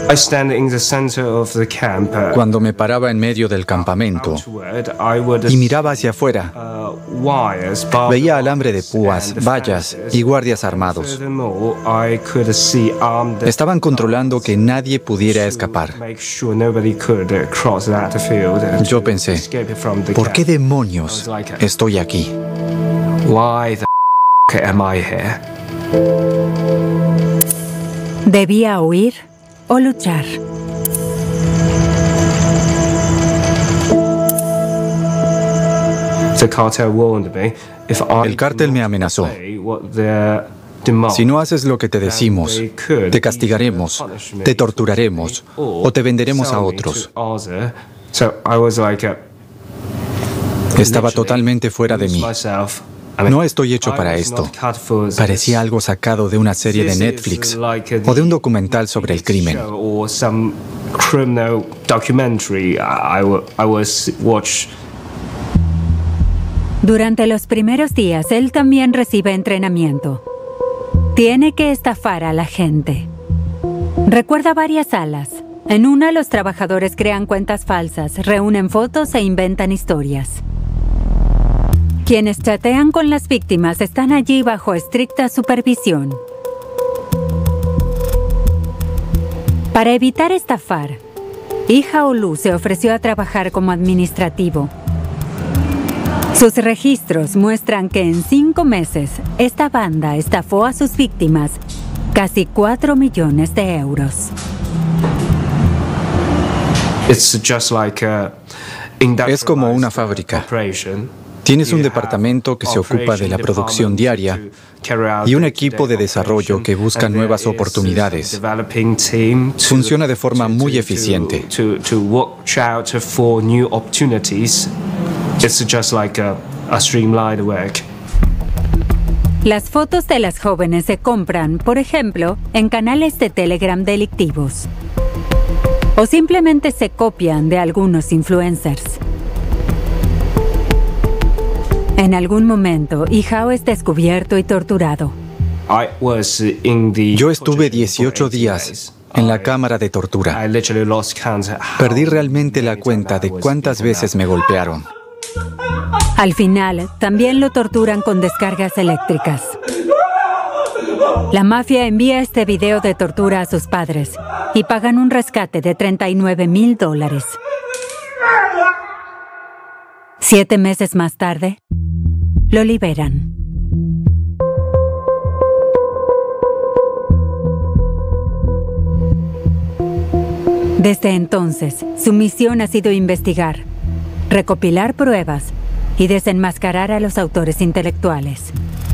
I stand in the center of the camp. Cuando me paraba en medio del campamento y miraba hacia afuera, veía alambre de púas, vallas y guardias armados. Estaban controlando que nadie pudiera escapar. Yo pensé, ¿por qué demonios estoy aquí? Why the am I here? ¿Debía huir o luchar? El cártel me amenazó. Si no haces lo que te decimos, te castigaremos, te torturaremos o te venderemos a otros. Estaba totalmente fuera de mí. No estoy hecho para esto. Parecía algo sacado de una serie de Netflix o de un documental sobre el crimen. Durante los primeros días, él también recibe entrenamiento. Tiene que estafar a la gente. Recuerda varias salas. En una, los trabajadores crean cuentas falsas, reúnen fotos e inventan historias. Quienes chatean con las víctimas están allí bajo estricta supervisión. Para evitar estafar, Ihaolu se ofreció a trabajar como administrativo. Sus registros muestran que en 5 meses, esta banda estafó a sus víctimas casi 4 millones de euros. Es como una fábrica. Tienes un departamento que se ocupa de la producción diaria y un equipo de desarrollo que busca nuevas oportunidades. Funciona de forma muy eficiente. Las fotos de las jóvenes se compran, por ejemplo, en canales de Telegram delictivos. O simplemente se copian de algunos influencers. En algún momento, Ihao es descubierto y torturado. Yo estuve 18 días en la cámara de tortura. Perdí realmente la cuenta de cuántas veces me golpearon. Al final, también lo torturan con descargas eléctricas. La mafia envía este video de tortura a sus padres y pagan un rescate de $39,000. 7 meses más tarde, lo liberan. Desde entonces, su misión ha sido investigar, recopilar pruebas y desenmascarar a los autores intelectuales.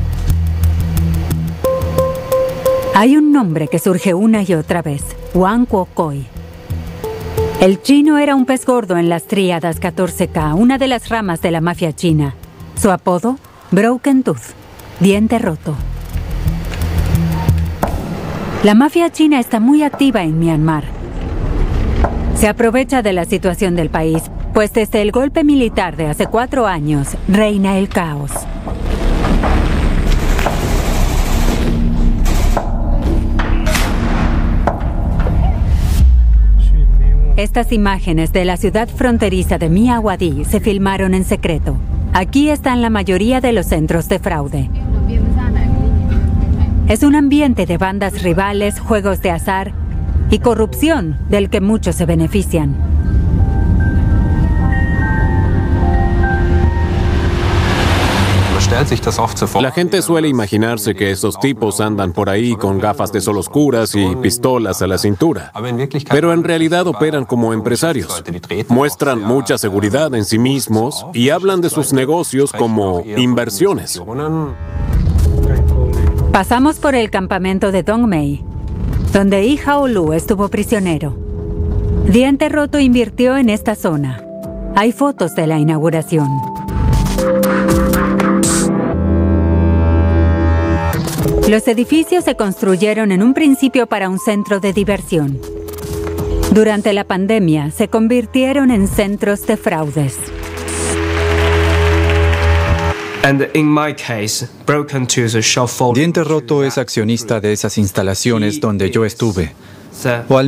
Hay un nombre que surge una y otra vez: Wang Kuo-Koi. El chino era un pez gordo en las tríadas 14K, una de las ramas de la mafia china. Su apodo, Broken Tooth, diente roto. La mafia china está muy activa en Myanmar. Se aprovecha de la situación del país, pues desde el golpe militar de hace 4 años reina el caos. Estas imágenes de la ciudad fronteriza de Myawaddy se filmaron en secreto. Aquí están la mayoría de los centros de fraude. Es un ambiente de bandas rivales, juegos de azar y corrupción del que muchos se benefician. La gente suele imaginarse que esos tipos andan por ahí con gafas de sol oscuras y pistolas a la cintura. Pero en realidad operan como empresarios. Muestran mucha seguridad en sí mismos y hablan de sus negocios como inversiones. Pasamos por el campamento de Dongmei, donde Ihaolu estuvo prisionero. Diente Roto invirtió en esta zona. Hay fotos de la inauguración. Los edificios se construyeron en un principio para un centro de diversión. Durante la pandemia, se convirtieron en centros de fraudes. Diente Roto es accionista de esas instalaciones donde yo estuve, o al